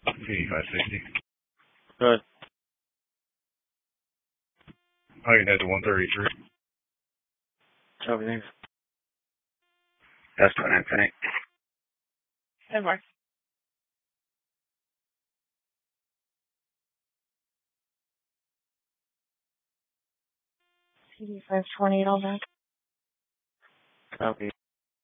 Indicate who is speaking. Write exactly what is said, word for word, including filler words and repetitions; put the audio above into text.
Speaker 1: eighty-five sixty.
Speaker 2: Good.
Speaker 1: I can head to one thirty-three.
Speaker 2: Copy, thanks.
Speaker 1: That's fine, thanks.
Speaker 3: Hey, Mark. eighty-five twenty, all back.
Speaker 2: Copy.